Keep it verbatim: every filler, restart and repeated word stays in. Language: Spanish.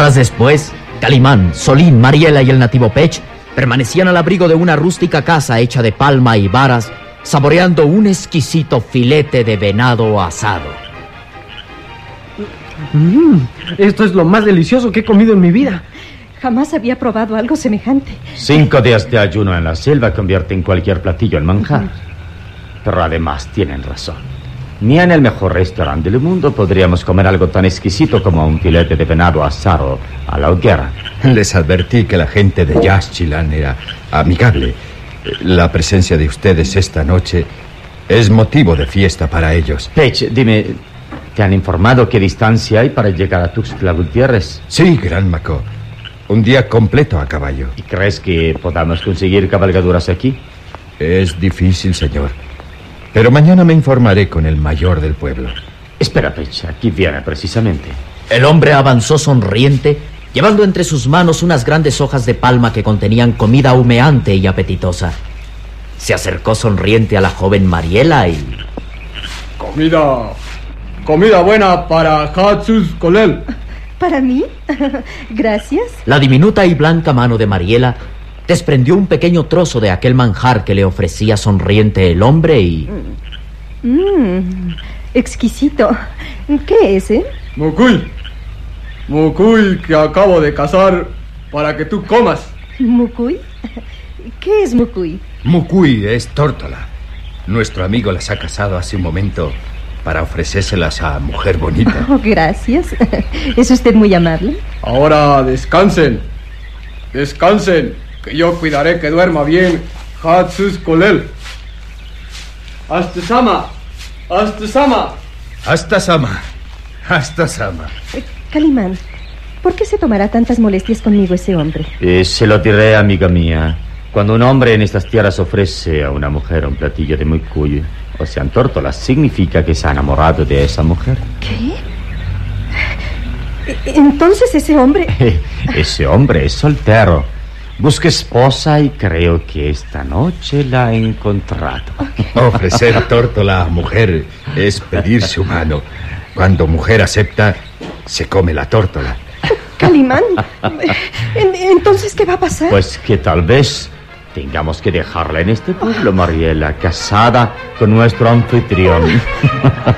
Horas después, Calimán, Solín, Mariela y el nativo Pech permanecían al abrigo de una rústica casa hecha de palma y varas, saboreando un exquisito filete de venado asado. Mm, esto es lo más delicioso que he comido en mi vida. Jamás había probado algo semejante. Cinco días de ayuno en la selva convierten cualquier platillo en manjar. Pero además tienen razón. Ni en el mejor restaurante del mundo podríamos comer algo tan exquisito como un filete de venado asado a la hoguera. Les advertí que la gente de Yaxchilán era amigable. La presencia de ustedes esta noche es motivo de fiesta para ellos. Pech, dime, ¿te han informado qué distancia hay para llegar a Tuxtla Gutiérrez? Sí, Gran Maco. Un día completo a caballo. ¿Y crees que podamos conseguir cabalgaduras aquí? Es difícil, señor. Pero mañana me informaré con el mayor del pueblo. Espera, Pech, aquí viene precisamente. El hombre avanzó sonriente, llevando entre sus manos unas grandes hojas de palma que contenían comida humeante y apetitosa. Se acercó sonriente a la joven Mariela y... Comida... Comida buena para Hatsus Colel. ¿Para mí? Gracias. La diminuta y blanca mano de Mariela desprendió un pequeño trozo de aquel manjar que le ofrecía sonriente el hombre y... Mmm, exquisito. ¿Qué es, eh? Mucuy. Mucuy que acabo de cazar para que tú comas. ¿Mucuy? ¿Qué es mucuy? Mucuy es tórtola. Nuestro amigo las ha cazado hace un momento para ofrecérselas a mujer bonita. Oh, gracias. ¿Es usted muy amable? Ahora descansen. Descansen. Que yo cuidaré que duerma bien Hatsus Colel. Hasta Sama. Hasta Sama. Hasta Sama. Hasta Sama. Eh, Calimán, ¿por qué se tomará tantas molestias conmigo ese hombre? Eh, se lo diré, amiga mía. Cuando un hombre en estas tierras ofrece a una mujer un platillo de mucuy, o sea, tórtolas, significa que se ha enamorado de esa mujer. ¿Qué? Entonces ese hombre... Ese hombre es soltero. Busca esposa y creo que esta noche la ha encontrado. Ofrecer tórtola a mujer es pedir su mano. Cuando mujer acepta, se come la tórtola. Calimán, ¿entonces qué va a pasar? Pues que tal vez tengamos que dejarla en este pueblo, Mariela, casada con nuestro anfitrión.